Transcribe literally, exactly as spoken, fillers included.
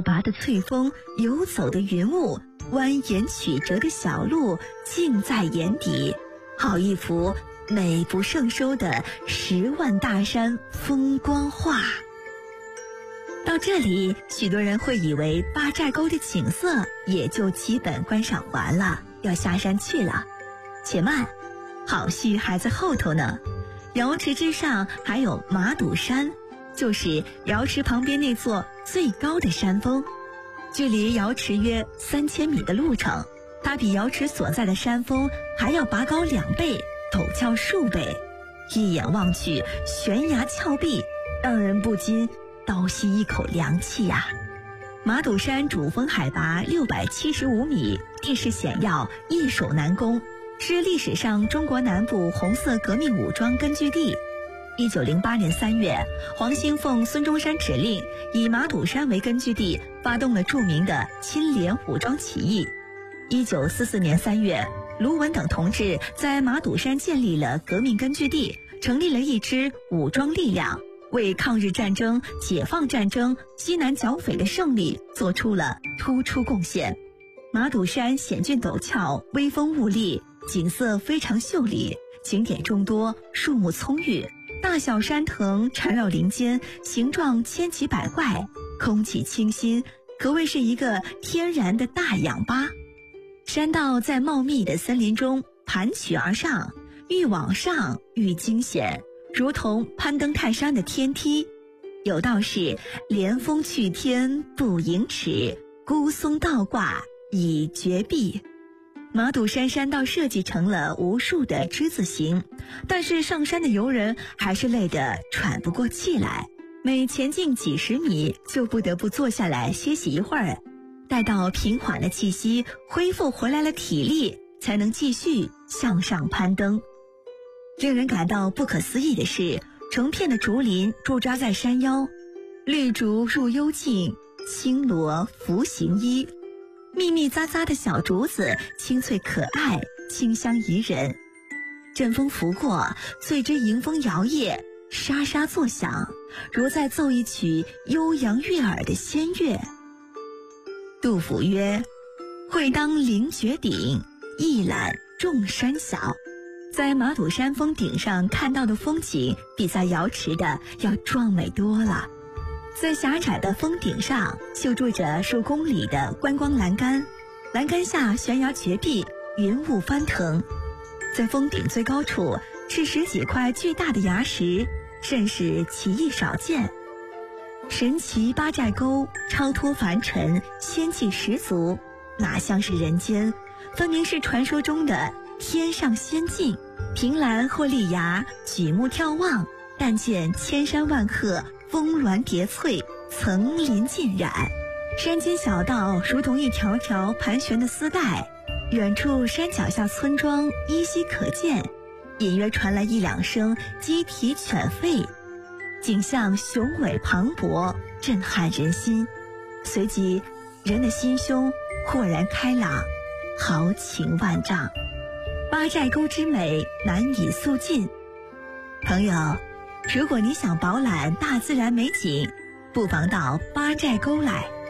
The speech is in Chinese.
倒拔的翠峰，游走的云雾，蜿蜒曲折的小路，尽在眼底，好一幅美不胜收的十万大山风光画。到这里，许多人会以为八寨沟的景色也就基本观赏完了，要下山去了。且慢，好戏还在后头呢。瑶池之上还有马堵山，就是瑶池旁边那座最高的山峰，距离瑶池约三千米的路程，它比瑶池所在的山峰还要拔高两倍，陡峭数倍。一眼望去，悬崖峭壁，让人不禁倒吸一口凉气呀、啊！马堵山主峰海拔六百七十五米，地势险要，易守难攻，是历史上中国南部红色革命武装根据地。一九零八年三月，黄兴奉孙中山指令，以马堵山为根据地，发动了著名的亲联武装起义。一九四四年三月，卢文等同志在马堵山建立了革命根据地，成立了一支武装力量，为抗日战争、解放战争、西南剿匪的胜利做出了突出贡献。马堵山险峻陡峭，威风兀立，景色非常秀丽，景点众多，树木葱郁，大小山藤缠绕林间，形状千奇百怪，空气清新，可谓是一个天然的大氧吧。山道在茂密的森林中盘曲而上，愈往上愈惊险，如同攀登泰山的天梯。有道是连峰去天不盈尺，孤松倒挂以绝壁。马堵山山道设计成了无数的之字形，但是上山的游人还是累得喘不过气来，每前进几十米就不得不坐下来歇息一会儿，待到平缓了气息，恢复回来了体力，才能继续向上攀登。令人感到不可思议的是，成片的竹林驻扎在山腰，绿竹入幽径，青萝拂行衣，密密匝匝的小竹子清脆可爱，清香宜人。阵风拂过，随之迎风摇曳，沙沙作响，如在奏一曲悠扬悦耳的仙乐。杜甫曰：会当凌绝顶，一览众山小。在马堵山峰顶上看到的风景，比在瑶池的要壮美多了。在狭窄的峰顶上，绣筑着数公里的观光栏杆，栏杆下悬崖绝壁，云雾翻腾。在峰顶最高处是十几块巨大的崖石，甚是奇异少见。神奇八寨沟超脱凡尘，仙气十足，哪像是人间，分明是传说中的天上仙境。凭栏或立崖，举目眺望，但见千山万壑，峰峦叠翠，层林尽染。山间小道如同一条条盘旋的丝带，远处山脚下村庄依稀可见，隐约传来一两声鸡啼犬吠，景象雄伟磅礴，震撼人心。随即人的心胸豁然开朗，豪情万丈。八寨沟之美难以速尽。朋友，如果你想饱览大自然美景，不妨到八寨沟来。